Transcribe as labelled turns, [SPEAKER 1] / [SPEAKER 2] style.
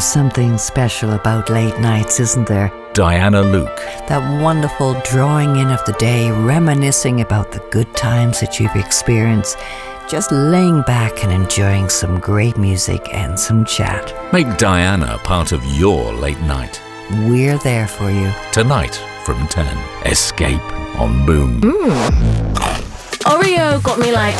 [SPEAKER 1] There's something special about late nights, isn't there?
[SPEAKER 2] Diana Luke.
[SPEAKER 1] That wonderful drawing in of the day, reminiscing about the good times that you've experienced, just laying back and enjoying some great music and some chat.
[SPEAKER 2] Make Diana part of your late night.
[SPEAKER 1] We're there for you.
[SPEAKER 2] Tonight from 10. Escape on Boom.
[SPEAKER 3] Oreo got me like